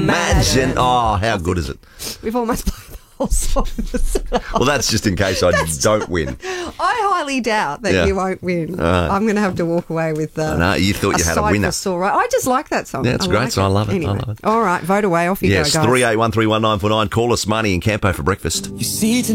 imagine. Oh, how good is it? We've almost played the whole song. Well, that's just in case I don't win. I highly doubt that you won't win. I'm going to have to walk away with no, you thought you had a winner. I just like that song. Yeah, it's a great song. I love it. Anyway. I love it. All right, vote away. Off you go, guys. Yes, 38131949. Call us Marnie and Campo for breakfast. You see